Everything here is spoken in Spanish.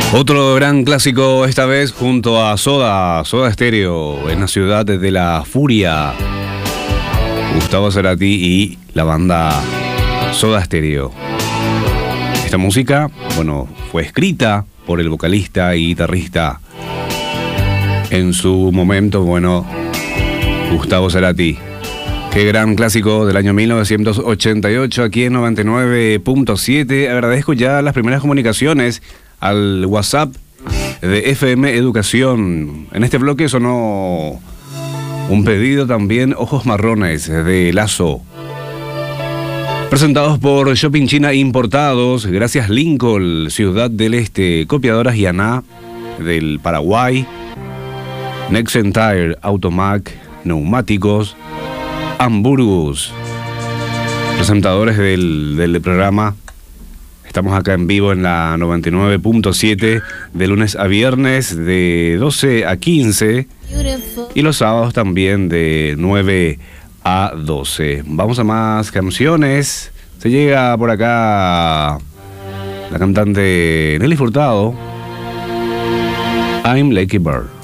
Otro gran clásico, esta vez junto a Soda Stereo, en la ciudad de la furia. Gustavo Cerati y la banda Soda Stereo. Esta música, bueno, fue escrita por el vocalista y guitarrista en su momento, bueno, Gustavo Cerati. Qué gran clásico del año 1988 aquí en 99.7. Agradezco ya las primeras comunicaciones al WhatsApp de FM Educación. En este bloque sonó un pedido también, Ojos Marrones de Lazo. Presentados por Shopping China Importados, gracias Lincoln, Ciudad del Este, Copiadoras Yaná del Paraguay, Nexen Tire, Automac, Neumáticos, Hamburgus, presentadores del programa. Estamos acá en vivo en la 99.7 de lunes a viernes de 12 a 15 y los sábados también de 9 a 12. Vamos a más canciones. Se llega por acá la cantante Nelly Furtado, I'm Like a Bird.